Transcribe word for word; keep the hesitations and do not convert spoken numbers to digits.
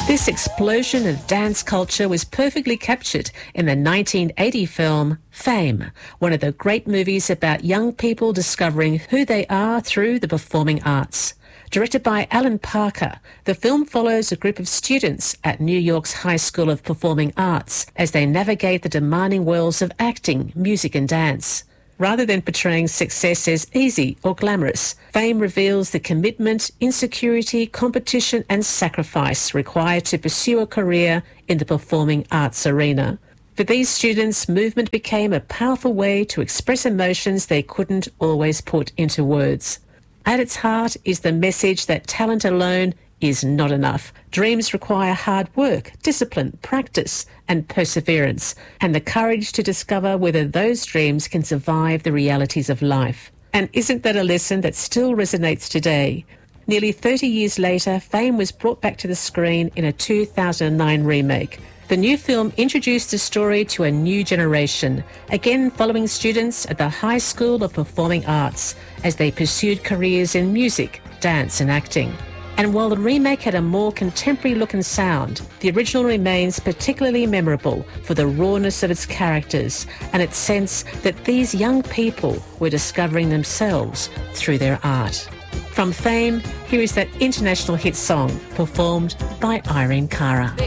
This explosion of dance culture was perfectly captured in the nineteen eighty film Fame, one of the great movies about young people discovering who they are through the performing arts. Directed by Alan Parker, the film follows a group of students at New York's High School of Performing Arts as they navigate the demanding worlds of acting, music and dance. Rather than portraying success as easy or glamorous, Fame reveals the commitment, insecurity, competition and sacrifice required to pursue a career in the performing arts arena. For these students, movement became a powerful way to express emotions they couldn't always put into words. At its heart is the message that talent alone is not enough. Dreams require hard work, discipline, practice and perseverance, and the courage to discover whether those dreams can survive the realities of life. And isn't that a lesson that still resonates today? Nearly thirty years later, Fame was brought back to the screen in a two thousand nine remake. The new film introduced the story to a new generation, again following students at the High School of Performing Arts as they pursued careers in music, dance and acting. And while the remake had a more contemporary look and sound, the original remains particularly memorable for the rawness of its characters and its sense that these young people were discovering themselves through their art. From Fame, here is that international hit song performed by Irene Cara.